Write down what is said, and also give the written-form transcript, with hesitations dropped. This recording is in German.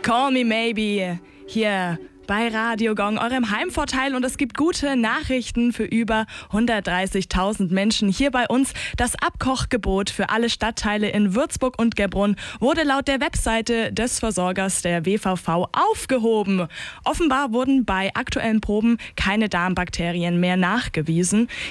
Call Me Maybe hier bei Radio Gong, eurem Heimvorteil, und es gibt gute Nachrichten für über 130.000 Menschen hier bei uns. Das Abkochgebot für alle Stadtteile in Würzburg und Gerbrunn wurde laut der Webseite des Versorgers der WVV aufgehoben. Offenbar wurden bei aktuellen Proben keine Darmbakterien mehr nachgewiesen.